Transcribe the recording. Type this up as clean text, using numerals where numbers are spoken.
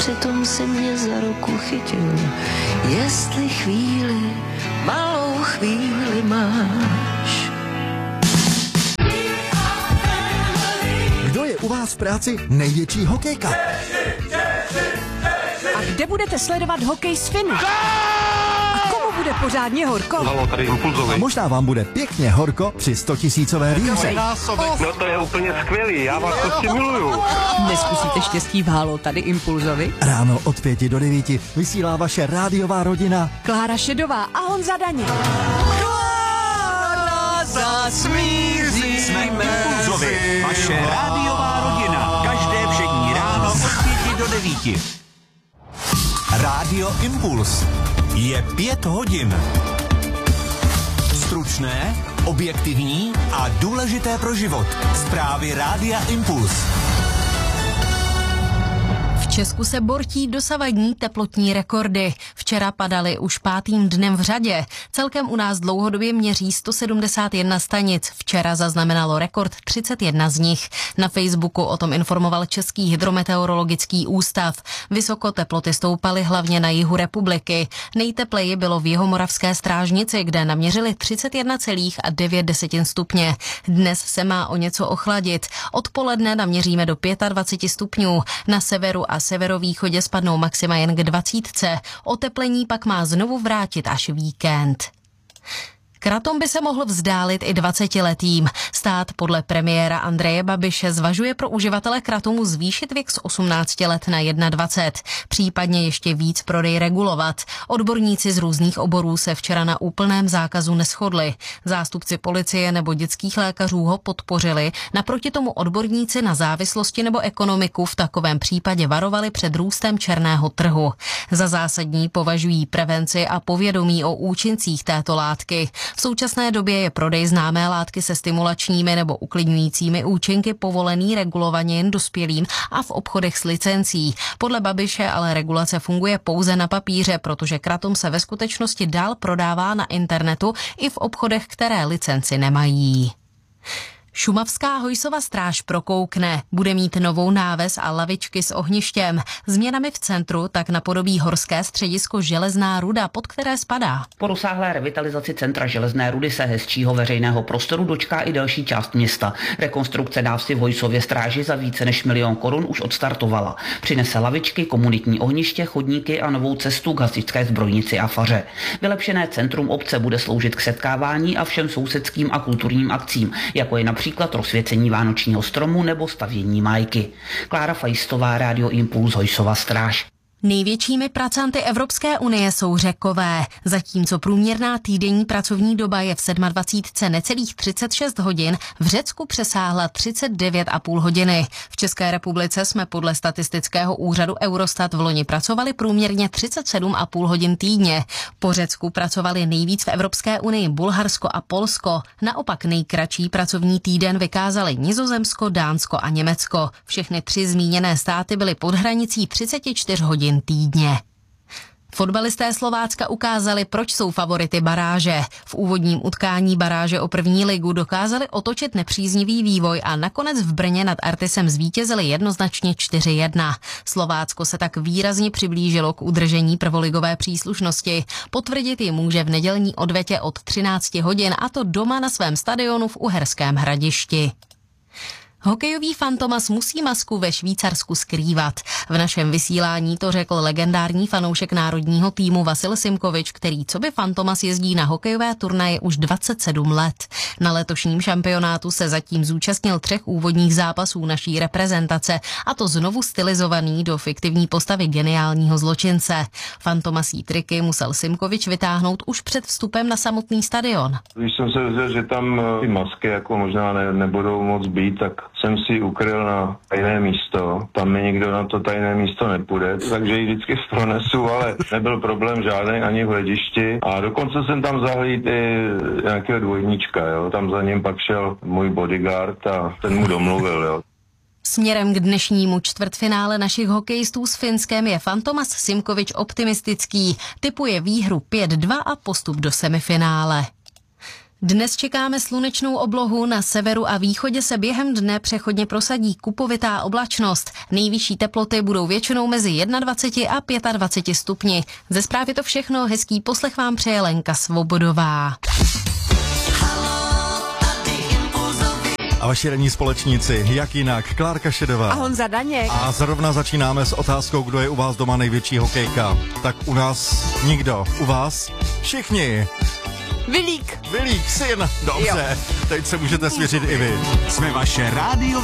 přitom si mě za ruku chytil. Jestli chvíli, malou chvíli máš. Kdo je u vás v práci největší hokejka? A kde budete sledovat hokej s Finy? A komu bude pořádně horko? Halo, tady Impulzovi. A možná vám bude pěkně horko při 100 000 výhře. No to je úplně skvělý, já vás prostě miluju. Neskusíte štěstí v Halo, tady Impulzovi? Ráno od 5 do 9 vysílá vaše rádiová rodina Klára Šedová a Honza Daně. Jsme Impulzovi, vaše rádiová rodina. Každé všední ráno od 5 do 9. Rádio Impuls. Je 5 hodin. Stručné, objektivní a důležité pro život. Zprávy Rádia Impuls. V Česku se bortí dosavadní teplotní rekordy. Včera padaly už 5. dnem v řadě. Celkem u nás dlouhodobě měří 171 stanic. Včera zaznamenalo rekord 31 z nich. Na Facebooku o tom informoval Český hydrometeorologický ústav. Vysoko teploty stoupaly hlavně na jihu republiky. Nejtepleji bylo v Jihomoravské Strážnici, kde naměřili 31,9 stupně. Dnes se má o něco ochladit. Odpoledne naměříme do 25 stupňů. Na severu a severovýchodě spadnou maxima jen k 20. Oteplení pak má znovu vrátit až víkend. Kratom by se mohl vzdálit i 20letým. Stát podle premiéra Andreje Babiše zvažuje pro uživatele kratomu zvýšit věk z 18 let na 21, případně ještě víc prodej regulovat. Odborníci z různých oborů se včera na úplném zákazu neshodli. Zástupci policie nebo dětských lékařů ho podpořili, naproti tomu odborníci na závislosti nebo ekonomiku v takovém případě varovali před růstem černého trhu. Za zásadní považují prevenci a povědomí o účincích této látky. V současné době je prodej známé látky se stimulačními nebo uklidňujícími účinky povolený regulovaně jen dospělým a v obchodech s licencí. Podle Babiše ale regulace funguje pouze na papíře, protože kratom se ve skutečnosti dál prodává na internetu i v obchodech, které licenci nemají. Šumavská Hojsova stráž prokoukne, bude mít novou náves a lavičky s ohništěm. Změnami v centru tak napodobí horské středisko Železná Ruda, pod které spadá. Po rozsáhlé revitalizaci centra Železné Rudy se hezčího veřejného prostoru dočká i další část města. Rekonstrukce dávci v Hojsově stráži za více než 1 000 000 korun už odstartovala. Přinese lavičky, komunitní ohniště, chodníky a novou cestu k hasičské zbrojnici a faře. Vylepšené centrum obce bude sloužit k setkávání a všem sousedským a kulturním akcím, jako je například rozsvěcení vánočního stromu nebo stavění májky. Klára Fajstová, Rádio Impuls, Hojsova stráž. Největšími pracanty Evropské unie jsou Řekové, zatímco průměrná týdenní pracovní doba je v 27 necelých 36 hodin, v Řecku přesáhla 39,5 hodiny. V České republice jsme podle statistického úřadu Eurostat v loni pracovali průměrně 37,5 hodin týdně. Po Řecku pracovali nejvíc v Evropské unii Bulharsko a Polsko. Naopak nejkratší pracovní týden vykázali Nizozemsko, Dánsko a Německo. Všechny 3 zmíněné státy byly pod hranicí 34 hodin týdně. Fotbalisté Slovácka ukázali, proč jsou favority baráže. V úvodním utkání baráže o první ligu dokázali otočit nepříznivý vývoj a nakonec v Brně nad Artisem zvítězili jednoznačně 4-1. Slovácko se tak výrazně přiblížilo k udržení prvoligové příslušnosti. Potvrdit ji může v nedělní odvetě od 13 hodin, a to doma na svém stadionu v Uherském Hradišti. Hokejový Fantomas musí masku ve Švýcarsku skrývat. V našem vysílání to řekl legendární fanoušek národního týmu Vasil Simkovič, který coby Fantomas jezdí na hokejové turnaje už 27 let. Na letošním šampionátu se zatím zúčastnil 3 úvodních zápasů naší reprezentace, a to znovu stylizovaný do fiktivní postavy geniálního zločince. Fantomasí triky musel Simkovič vytáhnout už před vstupem na samotný stadion. Když jsem se dozvěděl, že tam ty masky jako možná nebudou moc být, tak jsem si ukryl na tajné místo. Tam mi nikdo na to tajné místo nepůjde, takže ji vždycky pronesu, ale nebyl problém žádný ani v hledišti. A dokonce jsem tam zahlíd i nějakého dvojníčka, jo. Tam za ním pak šel můj bodyguard a ten mu domluvil, jo. Směrem k dnešnímu čtvrtfinále našich hokejistů s Finskem je Fantomas Simkovič optimistický. Tipuje výhru 5-2 a postup do semifinále. Dnes čekáme slunečnou oblohu, na severu a východě se během dne přechodně prosadí kupovitá oblačnost. Nejvyšší teploty budou většinou mezi 21 a 25 stupni. Ze zprávy je to všechno, hezký poslech vám přeje Lenka Svobodová. A vaši ranní společníci, jak jinak, Klárka Šedová. A Honza Daněk. A zrovna začínáme s otázkou, kdo je u vás doma největší hokejka. Tak u nás nikdo, u vás všichni. Vilík, Syn, dobře, teď se můžete svěřit i vy. Jsme vaše rádio